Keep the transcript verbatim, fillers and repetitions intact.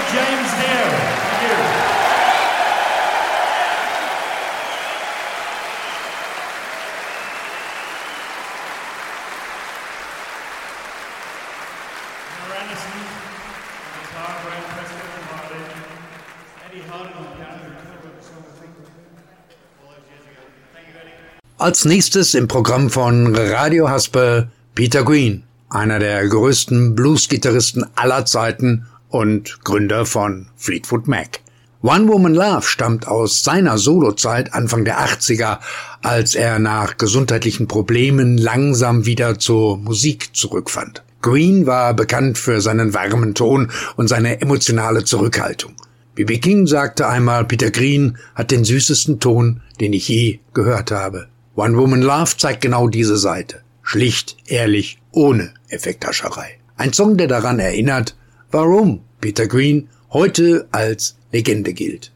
James Hale. Thank you. Nora Anderson, guitar, Brian Prescott on violin, Eddie Harding on piano, who covered the song, I think, all those years ago. Thank you, Eddie. Als nächstes im Programm von Radio Haspe Peter Green, einer der größten Blues-Gitarristen aller Zeiten und Gründer von Fleetwood Mac. One Woman Love stammt aus seiner Solozeit Anfang der achtziger, als er nach gesundheitlichen Problemen langsam wieder zur Musik zurückfand. Green war bekannt für seinen warmen Ton und seine emotionale Zurückhaltung. B B King sagte einmal, Peter Green hat den süßesten Ton, den ich je gehört habe. One Woman Love zeigt genau diese Seite. Schlicht, ehrlich, ohne Effekthascherei. Ein Song, der daran erinnert, warum Peter Green heute als Legende gilt.